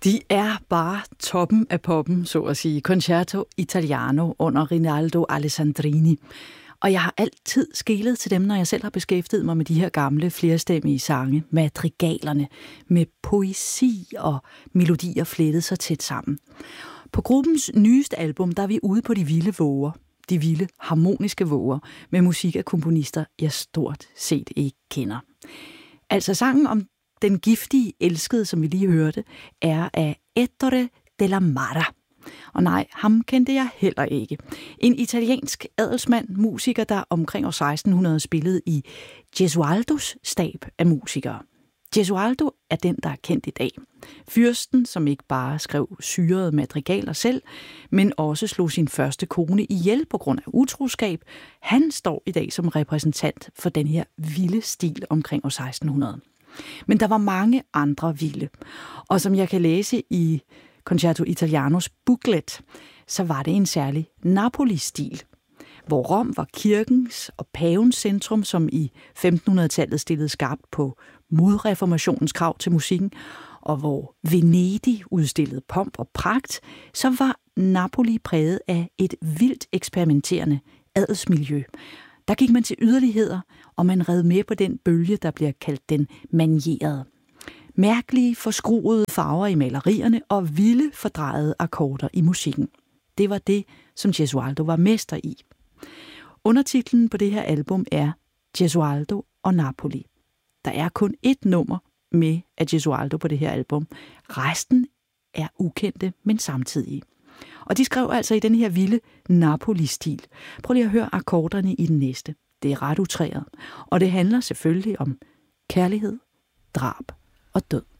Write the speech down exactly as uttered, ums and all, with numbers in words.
De er bare toppen af poppen, så at sige. Concerto Italiano under Rinaldo Alessandrini. Og jeg har altid skelet til dem, når jeg selv har beskæftiget mig med de her gamle flerstemmige sange, madrigalerne, med poesi og melodier flettet så tæt sammen. På gruppens nyeste album, der er vi ude på de vilde våger. De vilde harmoniske våger med musik af komponister, jeg stort set ikke kender. Altså sangen om den giftige elskede, som vi lige hørte, er af Ettore della Mara. Og nej, ham kendte jeg heller ikke. En italiensk adelsmand, musiker, der omkring år seksten hundrede spillede i Gesualdos stab af musikere. Gesualdo er den, der er kendt i dag. Fyrsten, som ikke bare skrev syrede madrigaler selv, men også slog sin første kone ihjel på grund af utroskab, han står i dag som repræsentant for den her vilde stil omkring år seksten hundrede. Men der var mange andre vilde, og som jeg kan læse i Concerto Italianos booklet, så var det en særlig Napoli-stil, hvor Rom var kirkens og pavens centrum, som i femtenhundredetallet stillede skarpt på modreformationens krav til musikken, og hvor Venedig udstillede pomp og pragt, så var Napoli præget af et vildt eksperimenterende adelsmiljø. Der gik man til yderligheder, og man red med på den bølge, der bliver kaldt den manierede. Mærkelige, forskruede farver i malerierne og vilde, fordrejede akkorder i musikken. Det var det, som Gesualdo var mester i. Undertitlen på det her album er Gesualdo og Napoli. Der er kun ét nummer med af Gesualdo på det her album. Resten er ukendte, men samtidige. Og de skrev altså i den her vilde Napoli-stil. Prøv lige at høre akkorderne i den næste. Det er ret utræret. Og det handler selvfølgelig om kærlighed, drab og død.